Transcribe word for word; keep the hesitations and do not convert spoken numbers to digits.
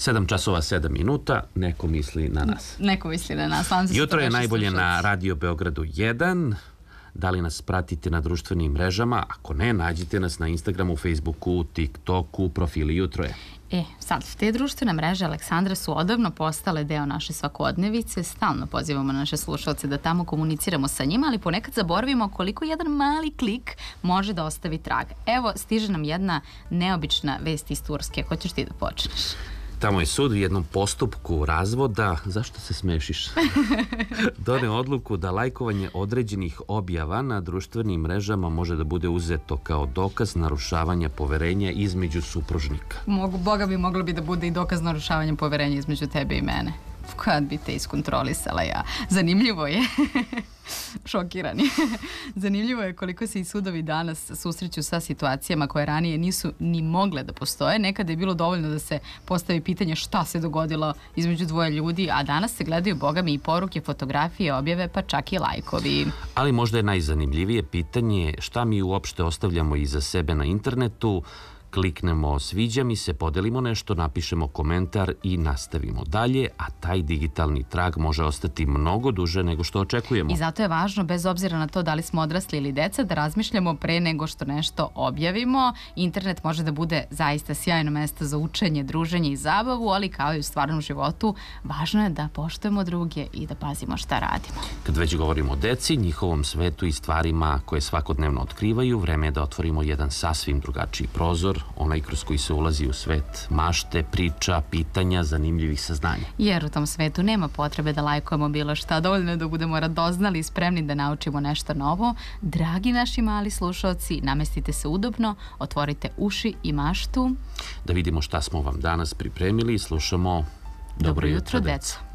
sedam časova sedam minuta, neko misli na nas. Neko misli na nas. Jutro je najbolje na Radio Beogradu jedan. Da li nas pratite na društvenim mrežama? Ako ne, nađite nas na Instagramu, Facebooku, TikToku, profili Jutro je. E, sad, te društvene mreže Aleksandra su odavno postale deo naše svakodnevice. Stalno pozivamo naše slušalce da tamo komuniciramo sa njima, ali ponekad zaboravimo koliko jedan mali klik može da ostavi trag. Evo, stiže nam jedna neobična vest iz Turske. Hoćeš ti da počneš? Tamo je sud u jednom postupku razvoda, zašto se smešiš? Doneo odluku da lajkovanje određenih objava na društvenim mrežama može da bude uzeto kao dokaz narušavanja poverenja između supružnika. Mogu, Boga bi moglo bi da bude i dokaz narušavanja poverenja između tebe i mene. Kad bi te iskontrolisala ja. Zanimljivo je. Šokirani. Zanimljivo je koliko se i sudovi danas susreću sa situacijama koje ranije nisu ni mogle da postoje. Nekada je bilo dovoljno da se postavi pitanje šta se dogodilo između dvoje ljudi, a danas se gledaju, boga mi, i poruke, fotografije, objave, pa čak i lajkovi. Ali možda je najzanimljivije pitanje šta mi uopšte ostavljamo iza sebe na internetu. Kliknemo sviđa mi se, podelimo nešto, napišemo komentar i nastavimo dalje, a taj digitalni trag može ostati mnogo duže nego što očekujemo. I zato je važno, bez obzira na to da li smo odrasli ili deca, da razmišljamo pre nego što nešto objavimo. Internet može da bude zaista sjajno mesto za učenje, druženje i zabavu, ali kao i u stvarnom životu, važno je da poštujemo druge i da pazimo šta radimo. Kad već govorimo o deci, njihovom svetu i stvarima koje svakodnevno otkrivaju, vreme je da otvorimo jedan sasvim drugačiji prozor, onaj kroz koji se ulazi u svet mašte, priča, pitanja, zanimljivih saznanja. Jer u tom svetu nema potrebe da lajkujemo bilo šta, dovoljno je da budemo radoznali i spremni da naučimo nešto novo. Dragi naši mali slušalci, namestite se udobno, otvorite uši i maštu. Da vidimo šta smo vam danas pripremili i slušamo. Dobro jutro, deco.